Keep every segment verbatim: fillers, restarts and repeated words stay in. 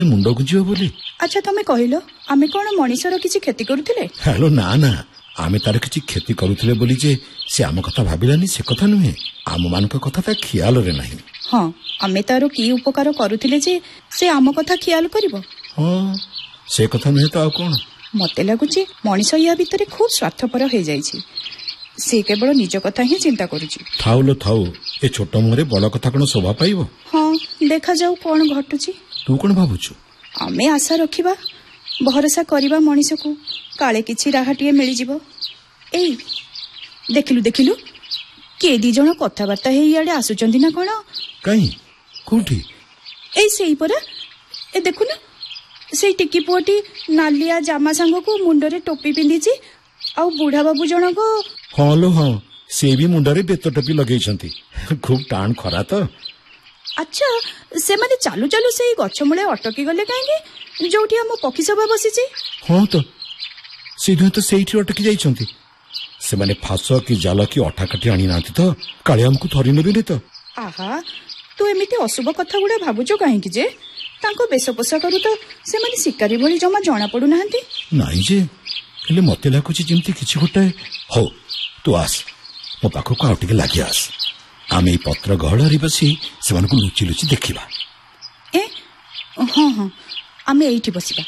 मुंड गुंजियो बोली। अच्छा तमे कहिलो आमे कोन मनीषर किछि क्षति करूथिले? हेलो ना ना आमे तार किछि क्षति करूथिले बोली जे से आम कथा भाबिलानी से कथा नुहे। आम मानक कथा ता ख्याल रे नाही। हां आमे तारो की उपकार करूथिले जे से आम कथा ख्याल करिवो? हां से कथा नुहे तो आ कोन? मते लागुची मनीष या भितरे खूब स्वार्थपर हो जाइछि। से केवल निज कथा ही चिंता करूची। थाउ लो थाउ ए छोट मुहरे बड़ कथा कोन शोभा पाइबो? हां देखा जाऊ कोन घटुची। तू कोन भाबुछु? आमे आशा रखिबा भरोसा करिबा मनीष को काले किछि राहटिए मिली जिवो। एई देखिलु देखिलु के दी जण कथा बार्ता हे याडे आसुचंदी ना कोन? काई कोठी? एई सेई परा ए देखुना से टिकी पुअटी नालिया जामा सांग को मुंडरे टोपी पिंधिची आ बुढ़ा बाबू जण को। हां लो हां से भी मुंडरे बेत टोपी लगेई छंती। खूब टाण खरा तो। अच्छा से माने चालू चालू से गछ मुळे अटकी गले काहेकी जोठी हम पक्षी सभा बसिची? हां तो सीधे तो सेठी अटकी जाई छंती। से माने फासो की जाल की अठा काटी आनी नाथि तो काळे हमकु थरी नेबेनी तो। आहा तू एमिति अशुभ कथा गुडा भाबुचो काहेकी जे? तांको बेश पोषाकरू तो से माने शिकारी भली जमा जणा पडु नाहंती। नाही जे हेले मते लागुची जिमती किछि गोटे हो तू आस मो पाखो को आउटिके लागि आस। आमे पत्र गहळरी बसी सेमान को लुचि लुचि देखिबा। ए हां हां आमे एठी बसिबा।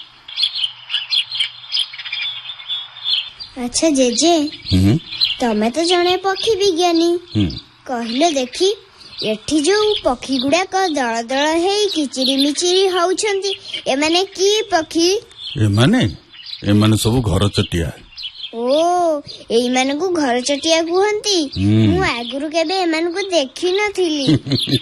अच्छा जेजे हम तमे तो जणे पक्षी विज्ञानी हम कहले देखी एठी जो पक्षी गुड़ाक दल दल हेई किचिरी मिचिरी होउछंती एमाने की पक्षी? एमाने एमाने सब घर चटिया। ओ एई माने को घर चटिया कहंती। मु आगुरु केबे एमान को देखि नथिली।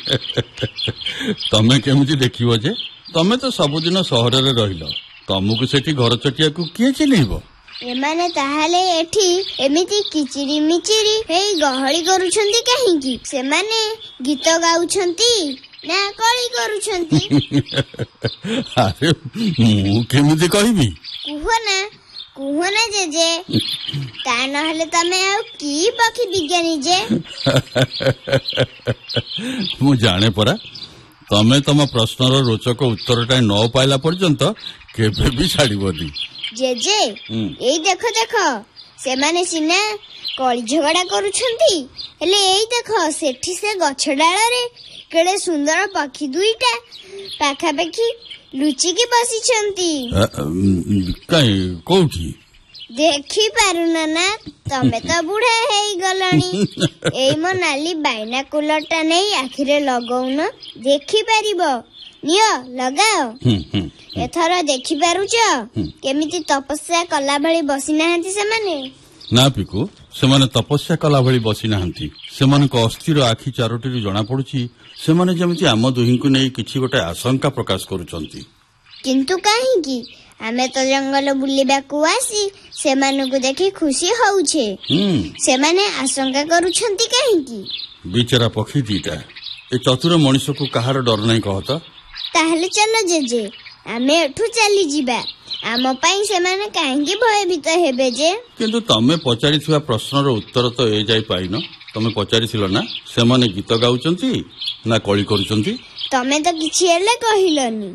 तमे केमुती देखिबो जे? तमे तो सब दिन शहर रे रहिलो तमको सेठी घर चटिया को किए चिन्हिबो? एमाने ताहाले एठी एमिति किचिरी मिचिरी हेई गहळी करूछंती काहेकी? सेमाने गीत गाउछंती ना कळी करूछंती? अरे मु केमुती कहबी? कुहो ना कुहो ना जेजे ता नहले तमे आ की पक्षी विज्ञानी जे? मु जाने परा तमे तम प्रश्नर रोचक उत्तरटा न पाइला पर्यंत केबे भी छाड़िबोनी। जेजे एई देखो देखो से माने सिना कଳି झगड़ा करूछंती हेले एई देखो सेठी से गछ डाल रे केड़े सुंदर पक्षी दुईटा पाखा पाखी लुचि के बसी छंती। काई कोठी देखी पारुना ना तमे तो बुढ़ा हेई गलणी। एई मो नाली बाइना कुलरटा नहीं आखिरे लगाउन देखी पारिबो नियो लगाओ। एथरा देखि पारुछ केमिति तपस्या कला भली बसी नाहंती सेमाने? ना पिकु सेमाने तपस्या कला भली बसी नाहंती। सेमान को अस्थिर आखि चारोटी जणा पडुची सेमाने जेमिति आम दुहिंकु नै किछि गोटे आशंका प्रकाश करूचंती। किंतु काहेकी आमे तो जंगल बुलिबाकू आसी सेमानकु देखि खुशी होउछे। सेमाने आशंका करूछंती काहेकी? बिचारा पक्षी दीटा ए चतुर मनुष्य को कहार डर नै कहत? ताहले चलो जेजे आमे एठू चली जिबा। आम पाई सेमाने काहेकी भयभीत हेबे जे? किंतु तमे पचारिथिबा प्रश्नर उत्तर तो ए जाई पाइनो। तमे पचारिथिलो ना सेमाने गीत गाउचंती ना कळी करूचंती? तमे तो किछि हेले कहिलोनी।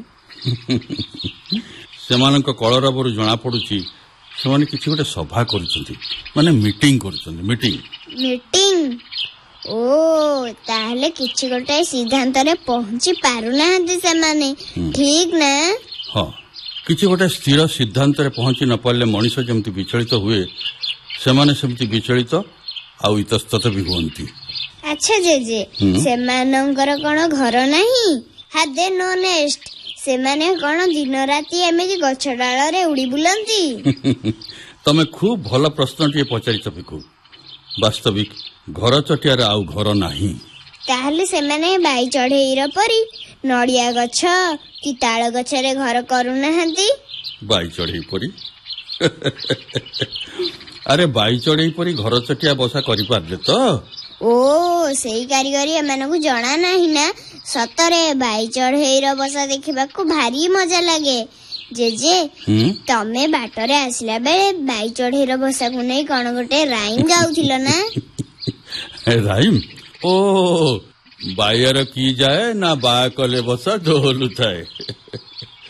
सेमानक कलरबरु जणा पडुची सेमाने किछि गोटे सभा करूचंती माने मीटिंग करूचंती। मीटिंग मीटिंग ओ ताहले किछि गोटे सिद्धांत रे पहुंची पारु नाहंती सेमाने ठीक ना? हां किछि गोटे स्थिर सिद्धांत रे पहुंची न पाले मनुष्य जेमति विचलित हुए सेमाने सेमति विचलित आ इतस्तत भी होंती। अच्छा जेजे सेमानंकर कोन घर नाही हादे नो नेस्ट सेमाने कोन दिन राती एमिति गछ डाल रे उड़ी बुलंती? तमे खूब भल प्रश्न टिए पचारिछ पिकु। वास्तविक घर चटियार आउ घर नाही। ताहले सेमाने बाई चढ़ेईर परी नड़िया गछ कि ताल गछ रे घर करू नाहंती? बाई चढ़ेई परी अरे बाई चढ़ेई परी घर चटिया बसा करि पारले तो? ओ सेई कारीगरी एमानकु जणा नाही ना? सतरे बाई चढ़ेईर बसा देखिबाकू भारी मजा लागे। जेजे तमे बाटरे आसिला बेले बाई चढ़ेईर बसा को नै कोन गोटे राइम गाउथिलो ना? राइम ओ बायर की जाए ना बा कले बसा ढोलु थाए।